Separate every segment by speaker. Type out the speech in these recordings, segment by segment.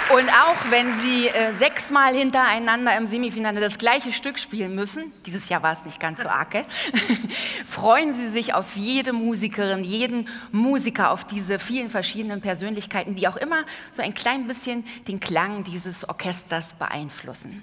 Speaker 1: Und auch wenn Sie 6-mal hintereinander im Semifinale das gleiche Stück spielen müssen, dieses Jahr war es nicht ganz so arg, freuen Sie sich auf jede Musikerin, jeden Musiker, auf diese vielen verschiedenen Persönlichkeiten, die auch immer so ein klein bisschen den Klang dieses Orchesters beeinflussen.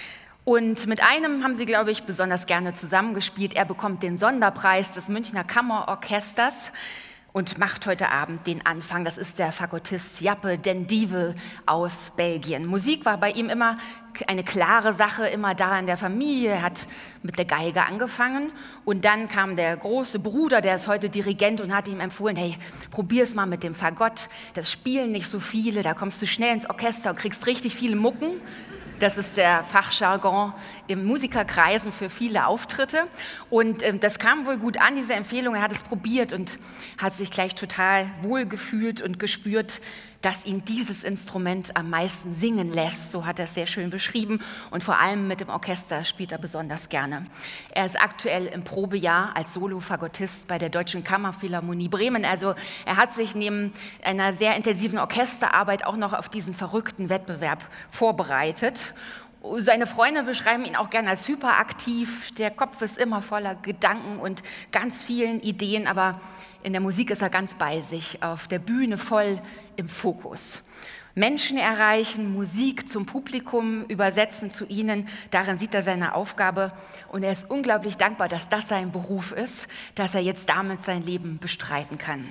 Speaker 1: Und mit einem haben Sie, glaube ich, besonders gerne zusammengespielt. Er bekommt den Sonderpreis des Münchner Kammerorchesters und macht heute Abend den Anfang. Das ist der Fagottist Jappe den Dievel aus Belgien. Musik war bei ihm immer eine klare Sache, immer da in der Familie. Er hat mit der Geige angefangen und dann kam der große Bruder, der ist heute Dirigent und hat ihm empfohlen, hey, probier's mal mit dem Fagott. Das spielen nicht so viele, da kommst du schnell ins Orchester und kriegst richtig viele Mucken. Das ist der Fachjargon im Musikerkreisen für viele Auftritte. Und das kam wohl gut an, diese Empfehlung. Er hat es probiert und hat sich gleich total wohl gefühlt und gespürt, dass ihn dieses Instrument am meisten singen lässt. So hat er es sehr schön beschrieben. Und vor allem mit dem Orchester spielt er besonders gerne. Er ist aktuell im Probejahr als Solo-Fagottist bei der Deutschen Kammerphilharmonie Bremen. Also er hat sich neben einer sehr intensiven Orchesterarbeit auch noch auf diesen verrückten Wettbewerb vorbereitet. Seine Freunde beschreiben ihn auch gerne als hyperaktiv. Der Kopf ist immer voller Gedanken und ganz vielen Ideen, aber in der Musik ist er ganz bei sich, auf der Bühne voll im Fokus. Menschen erreichen, Musik zum Publikum übersetzen zu ihnen, darin sieht er seine Aufgabe und er ist unglaublich dankbar, dass das sein Beruf ist, dass er jetzt damit sein Leben bestreiten kann.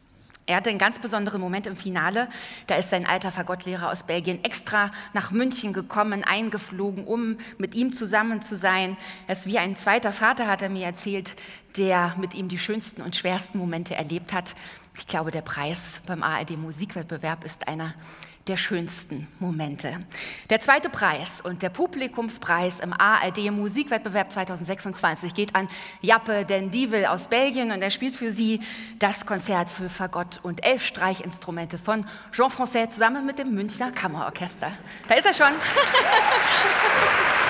Speaker 1: Er hatte einen ganz besonderen Moment im Finale. Da ist sein alter Fagottlehrer aus Belgien extra nach München gekommen, eingeflogen, um mit ihm zusammen zu sein. Er ist wie ein zweiter Vater, hat er mir erzählt, der mit ihm die schönsten und schwersten Momente erlebt hat. Ich glaube, der Preis beim ARD-Musikwettbewerb ist einer der schönsten Momente. Der zweite Preis und der Publikumspreis im ARD-Musikwettbewerb 2026 geht an Jappe den Dievel aus Belgien und er spielt für Sie das Konzert für Fagott und 11 Streichinstrumente von Jean Français zusammen mit dem Münchner Kammerorchester. Da ist er schon.